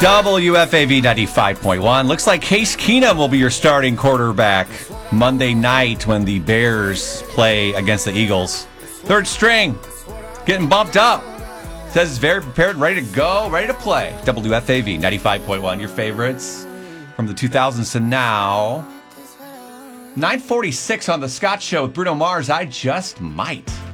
WFAV 95.1. Looks like Case Keenum will be your starting quarterback Monday night when the Bears play against the Eagles. Third string, getting bumped up. Says he's very prepared, ready to go, ready to play. WFAV 95.1, your favorites from the 2000s to now. 9:46 on the Scott Show with Bruno Mars. I just might.